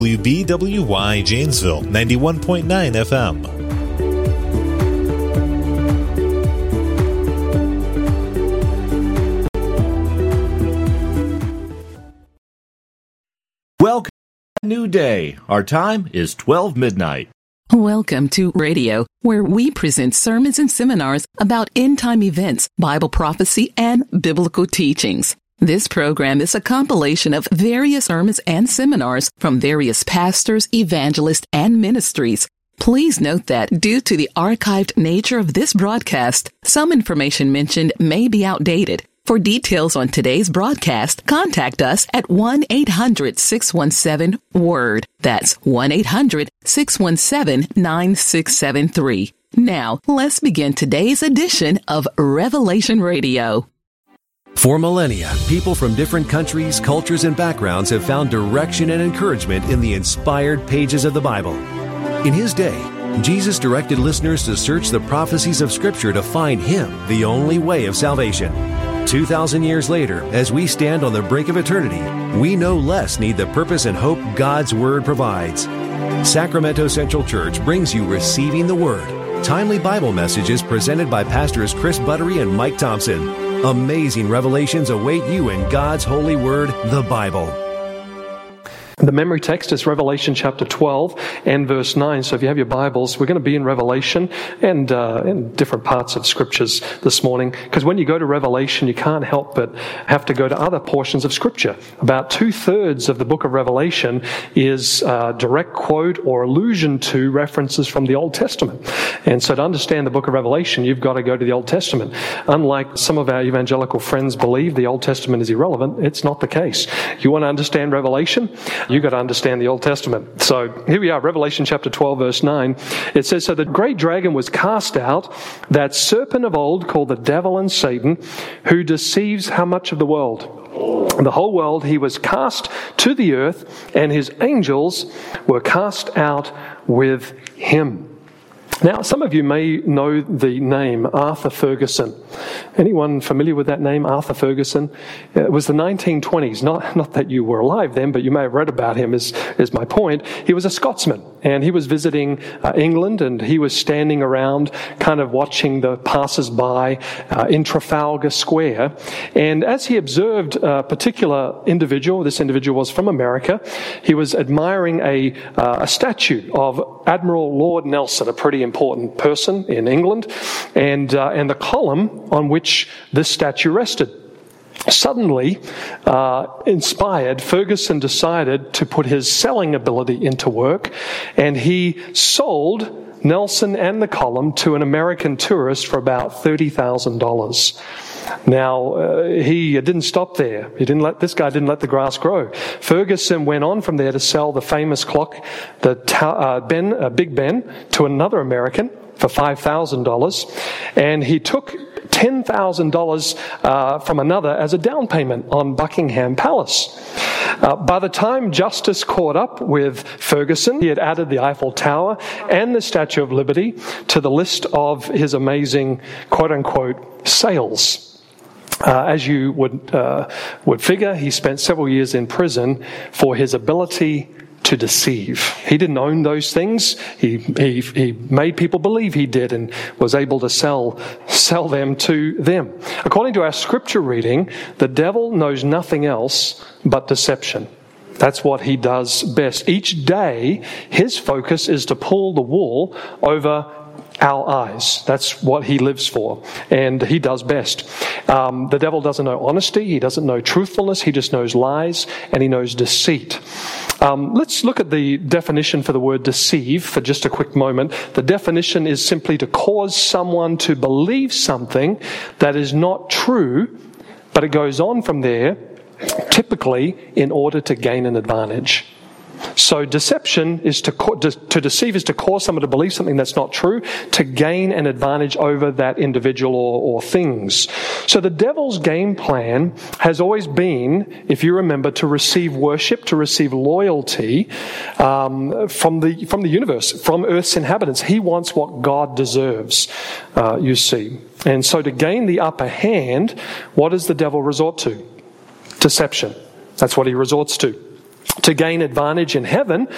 WBWY Janesville 91.9 FM. Welcome to a new day. Our time is 12 midnight. Welcome to Radio, where we present sermons and seminars about end-time events, Bible prophecy, and biblical teachings. This program is a compilation of various sermons and seminars from various pastors, evangelists, and ministries. Please note that due to the archived nature of this broadcast, some information mentioned may be outdated. For details on today's broadcast, contact us at 1-800-617-WORD. That's 1-800-617-9673. Now, let's begin today's edition of Revelation Radio. For millennia, people from different countries, cultures, and backgrounds have found direction and encouragement in the inspired pages of the Bible. In His day, Jesus directed listeners to search the prophecies of Scripture to find Him, the only way of salvation. 2,000 years later, as we stand on the brink of eternity, we no less need the purpose and hope God's Word provides. Sacramento Central Church brings you Receiving the Word, timely Bible messages presented by Pastors Chris Buttery and Mike Thompson. Amazing revelations await you in God's holy word, the Bible. The memory text is Revelation chapter 12 and verse 9. So if you have your Bibles, we're going to be in Revelation and in different parts of Scriptures this morning. Because when you go to Revelation, you can't help but have to go to other portions of Scripture. About 2/3 of the book of Revelation is direct quote or allusion to references from the Old Testament. And so to understand the book of Revelation, you've got to go to the Old Testament. Unlike some of our evangelical friends believe the Old Testament is irrelevant, it's not the case. You want to understand Revelation? You've got to understand the Old Testament. So here we are, Revelation chapter 12, verse 9. It says, "So the great dragon was cast out, that serpent of old called the devil and Satan, who deceives how much of the world? The whole world. He was cast to the earth, and his angels were cast out with him." Now, some of you may know the name Arthur Ferguson. Anyone familiar with that name, Arthur Ferguson? It was the 1920s. Not that you were alive then, but you may have read about him, is my point. He was a Scotsman, and he was visiting England, and he was standing around kind of watching the passers-by in Trafalgar Square. And as he observed a particular individual, this individual was from America, he was admiring a statue of Admiral Lord Nelson, a pretty important person in England, and the column on which this statue rested. Suddenly, inspired, Ferguson decided to put his selling ability into work, and he sold Nelson and the column to an American tourist for about $30,000. Now, he didn't stop there. This guy didn't let the grass grow. Ferguson went on from there to sell the famous clock, Big Ben, to another American for $5,000. And he took $10,000 from another as a down payment on Buckingham Palace. By the time justice caught up with Ferguson, he had added the Eiffel Tower and the Statue of Liberty to the list of his amazing quote-unquote sales. As you would figure, he spent several years in prison for his ability to deceive. He didn't own those things. He made people believe he did and was able to sell them to them. According to our scripture reading, the devil knows nothing else but deception. That's what he does best. Each day, his focus is to pull the wool over our eyes. That's what he lives for, and he does best. The devil doesn't know honesty, he doesn't know truthfulness, he just knows lies, and he knows deceit. Let's look at the definition for the word deceive for just a quick moment. The definition is simply to cause someone to believe something that is not true, but it goes on from there, typically in order to gain an advantage. So deception is to deceive is to cause someone to believe something that's not true, to gain an advantage over that individual or things. So the devil's game plan has always been, if you remember, to receive worship, to receive loyalty from the universe, from Earth's inhabitants. He wants what God deserves, you see. And so to gain the upper hand, what does the devil resort to? Deception. That's what he resorts to. To gain advantage in heaven,